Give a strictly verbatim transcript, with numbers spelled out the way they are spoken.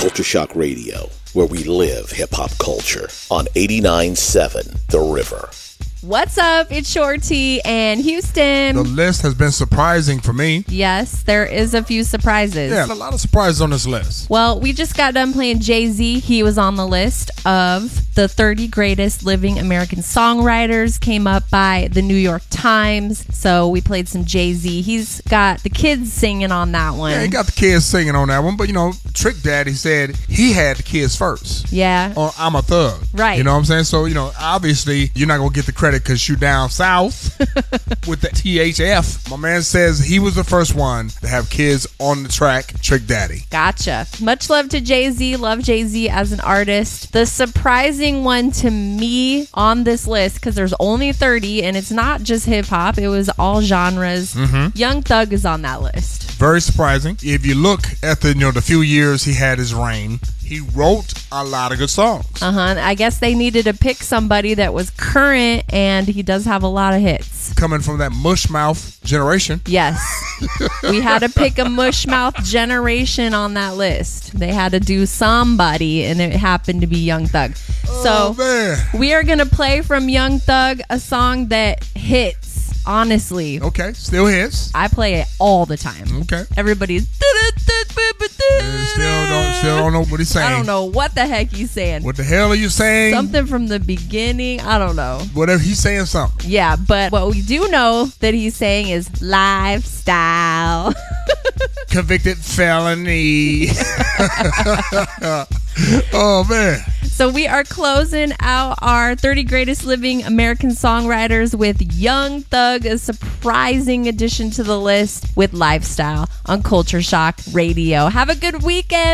Culture Shock Radio, where we live hip-hop culture on eighty-nine point seven The River. What's up? It's Shorty and Houston. The list has been surprising for me. Yes, there is a few surprises. Yeah, a lot of surprises on this list. Well, we just got done playing Jay-Z. He was on the list of the thirty greatest living American songwriters, came up by the New York Times. So we played some Jay-Z. He's got the kids singing on that one. Yeah, he got the kids singing on that one. But, you know, Trick Daddy said he had the kids first. Yeah. On I'm a Thug. Right. You know what I'm saying? So, you know, obviously, you're not going to get the credit because you down south with the T H F. My man says he was the first one to have kids on the track, Trick Daddy. Gotcha. Much love to Jay-Z. Love Jay-Z as an artist. The surprising one to me on this list, because there's only thirty and it's not just hip-hop, it was all genres. Mm-hmm. Young Thug is on that list. Very surprising. If you look at the, you know, the few years he had his reign, he wrote a lot of good songs. Uh-huh. I guess they needed to pick somebody that was current, and he does have a lot of hits. Coming from that mushmouth generation. Yes. We had to pick a mushmouth generation on that list. They had to do somebody, and it happened to be Young Thug. Oh, so man. We are going to play from Young Thug a song that hits. Honestly. Okay, still hits. I play it all the time. Okay. Everybody's still don't still don't know what he's saying. I don't know what the heck he's saying. What the hell are you saying? Something from the beginning. I don't know. Whatever, he's saying something. Yeah, but what we do know that he's saying is lifestyle. Convicted felony. Oh, man. So we are closing out our thirty greatest living American songwriters with Young Thug, a surprising addition to the list with Lifestyle on Culture Shock Radio. Have a good weekend.